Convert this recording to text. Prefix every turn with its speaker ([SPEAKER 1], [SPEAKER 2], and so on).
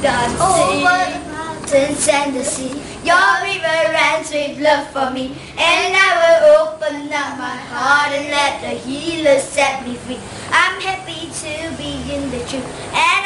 [SPEAKER 1] dancing over the mountains and the sea. Your river runs with love for me, and I will open up my heart and let the healer set me free.